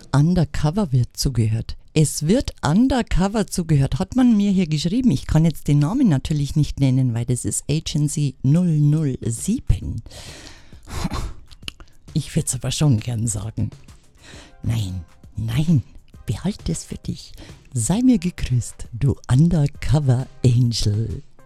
Undercover wird zugehört. Es wird Undercover zugehört, hat man mir hier geschrieben. Ich kann jetzt den Namen natürlich nicht nennen, weil das ist Agency 007. Ich würde es aber schon gern sagen. Nein, nein, behalte es für dich. Sei mir gegrüßt, du Undercover Angel.